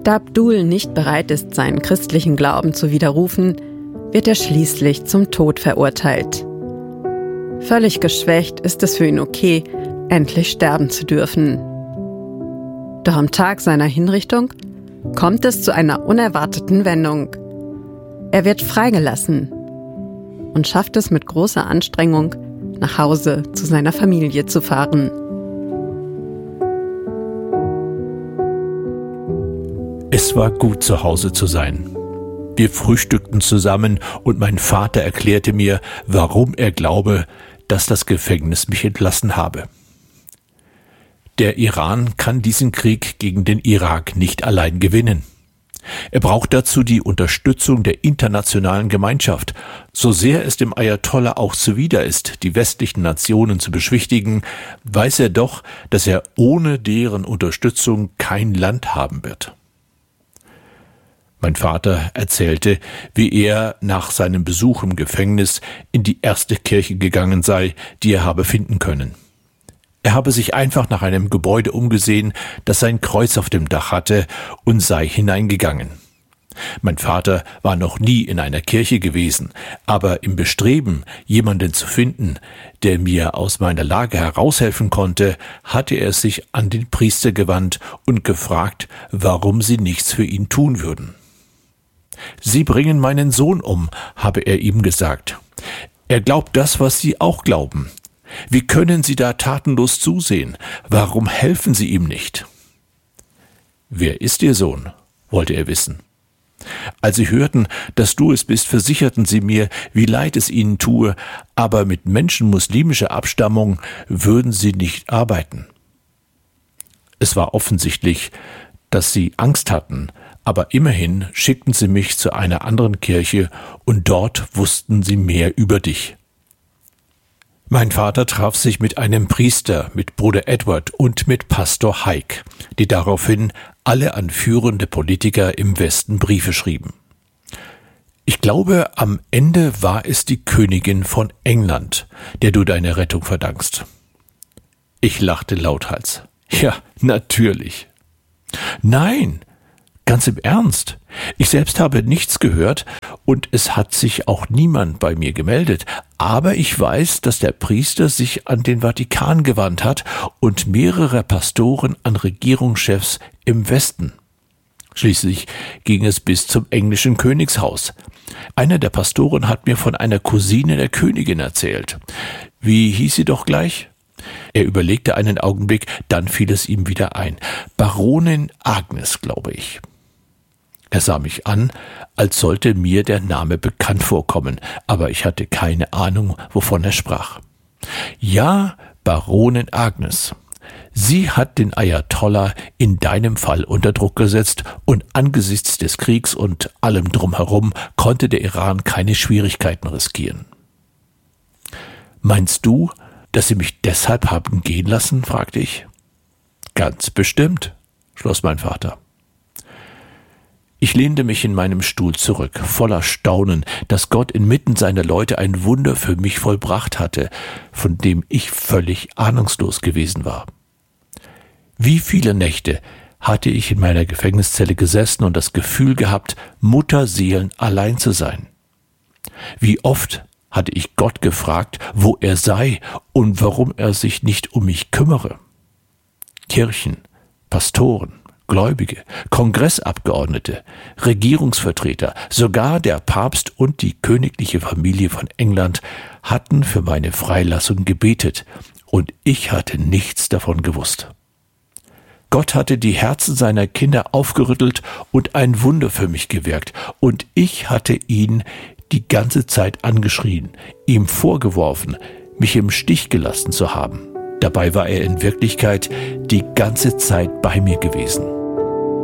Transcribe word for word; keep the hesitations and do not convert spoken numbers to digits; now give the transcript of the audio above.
Da Abdul nicht bereit ist, seinen christlichen Glauben zu widerrufen, wird er schließlich zum Tod verurteilt. Völlig geschwächt ist es für ihn okay, endlich sterben zu dürfen. Doch am Tag seiner Hinrichtung kommt es zu einer unerwarteten Wendung. Er wird freigelassen und schafft es mit großer Anstrengung, nach Hause zu seiner Familie zu fahren. Es war gut, zu Hause zu sein. Wir frühstückten zusammen und mein Vater erklärte mir, warum er glaube, dass das Gefängnis mich entlassen habe. Der Iran kann diesen Krieg gegen den Irak nicht allein gewinnen. Er braucht dazu die Unterstützung der internationalen Gemeinschaft. So sehr es dem Ayatollah auch zuwider ist, die westlichen Nationen zu beschwichtigen, weiß er doch, dass er ohne deren Unterstützung kein Land haben wird. Mein Vater erzählte, wie er nach seinem Besuch im Gefängnis in die erste Kirche gegangen sei, die er habe finden können. Er habe sich einfach nach einem Gebäude umgesehen, das sein Kreuz auf dem Dach hatte, und sei hineingegangen. Mein Vater war noch nie in einer Kirche gewesen, aber im Bestreben, jemanden zu finden, der mir aus meiner Lage heraushelfen konnte, hatte er sich an den Priester gewandt und gefragt, warum sie nichts für ihn tun würden. »Sie bringen meinen Sohn um«, habe er ihm gesagt. »Er glaubt das, was Sie auch glauben. Wie können Sie da tatenlos zusehen? Warum helfen Sie ihm nicht?« »Wer ist Ihr Sohn?« wollte er wissen. »Als sie hörten, dass du es bist, versicherten sie mir, wie leid es ihnen tue, aber mit Menschen muslimischer Abstammung würden sie nicht arbeiten.« Es war offensichtlich, dass sie Angst hatten, aber immerhin schickten sie mich zu einer anderen Kirche und dort wussten sie mehr über dich. Mein Vater traf sich mit einem Priester, mit Bruder Edward und mit Pastor Haig, die daraufhin alle an führende Politiker im Westen Briefe schrieben. Ich glaube, am Ende war es die Königin von England, der du deine Rettung verdankst. Ich lachte lauthals. Ja, natürlich. Nein, ganz im Ernst. Ich selbst habe nichts gehört und es hat sich auch niemand bei mir gemeldet. Aber ich weiß, dass der Priester sich an den Vatikan gewandt hat und mehrere Pastoren an Regierungschefs im Westen. Schließlich ging es bis zum englischen Königshaus. Einer der Pastoren hat mir von einer Cousine der Königin erzählt. Wie hieß sie doch gleich? Er überlegte einen Augenblick, dann fiel es ihm wieder ein. Baronin Agnes, glaube ich. Er sah mich an, als sollte mir der Name bekannt vorkommen, aber ich hatte keine Ahnung, wovon er sprach. Ja, Baronin Agnes. Sie hat den Ayatollah in deinem Fall unter Druck gesetzt und angesichts des Kriegs und allem drumherum konnte der Iran keine Schwierigkeiten riskieren. Meinst du, dass sie mich deshalb haben gehen lassen? Fragte ich. Ganz bestimmt, schloss mein Vater. Ich lehnte mich in meinem Stuhl zurück, voller Staunen, dass Gott inmitten seiner Leute ein Wunder für mich vollbracht hatte, von dem ich völlig ahnungslos gewesen war. Wie viele Nächte hatte ich in meiner Gefängniszelle gesessen und das Gefühl gehabt, Mutterseelen allein zu sein. Wie oft hatte ich Gott gefragt, wo er sei und warum er sich nicht um mich kümmere. Kirchen, Pastoren, Gläubige, Kongressabgeordnete, Regierungsvertreter, sogar der Papst und die königliche Familie von England hatten für meine Freilassung gebetet, und ich hatte nichts davon gewusst. Gott hatte die Herzen seiner Kinder aufgerüttelt und ein Wunder für mich gewirkt, und ich hatte ihn die ganze Zeit angeschrien, ihm vorgeworfen, mich im Stich gelassen zu haben. Dabei war er in Wirklichkeit die ganze Zeit bei mir gewesen.